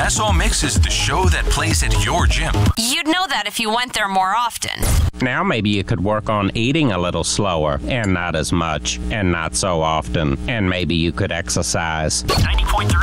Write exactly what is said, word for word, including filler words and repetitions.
S O Mix is the show that plays at your gym. You'd know that if you went there more often. Now maybe you could work on eating a little slower, and not as much, and not so often, and maybe you could exercise. ninety point three